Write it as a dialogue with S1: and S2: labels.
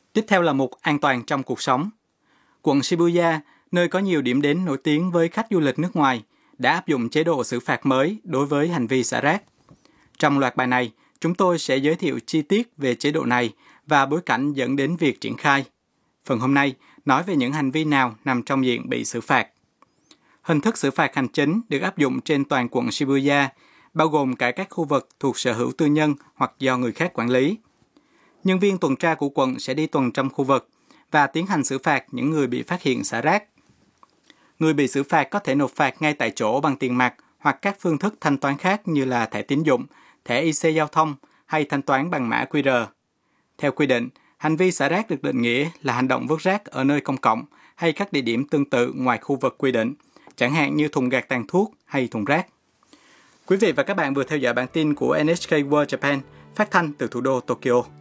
S1: Tiếp theo là mục An toàn trong cuộc sống. Quận Shibuya, nơi có nhiều điểm đến nổi tiếng với khách du lịch nước ngoài, đã áp dụng chế độ xử phạt mới đối với hành vi xả rác. Trong loạt bài này, chúng tôi sẽ giới thiệu chi tiết về chế độ này và bối cảnh dẫn đến việc triển khai. Phần hôm nay nói về những hành vi nào nằm trong diện bị xử phạt. Hình thức xử phạt hành chính được áp dụng trên toàn quận Shibuya, bao gồm cả các khu vực thuộc sở hữu tư nhân hoặc do người khác quản lý. Nhân viên tuần tra của quận sẽ đi tuần trong khu vực và tiến hành xử phạt những người bị phát hiện xả rác. Người bị xử phạt có thể nộp phạt ngay tại chỗ bằng tiền mặt hoặc các phương thức thanh toán khác như là thẻ tín dụng, thẻ IC giao thông hay thanh toán bằng mã QR. Theo quy định, hành vi xả rác được định nghĩa là hành động vứt rác ở nơi công cộng hay các địa điểm tương tự ngoài khu vực quy định, chẳng hạn như thùng gạt tàn thuốc hay thùng rác. Quý vị và các bạn vừa theo dõi bản tin của NHK World Japan phát thanh từ thủ đô Tokyo.